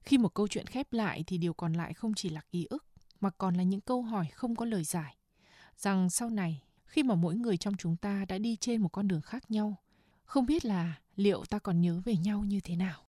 Khi một câu chuyện khép lại thì điều còn lại không chỉ là ký ức, mà còn là những câu hỏi không có lời giải. Rằng sau này, khi mà mỗi người trong chúng ta đã đi trên một con đường khác nhau, không biết là liệu ta còn nhớ về nhau như thế nào.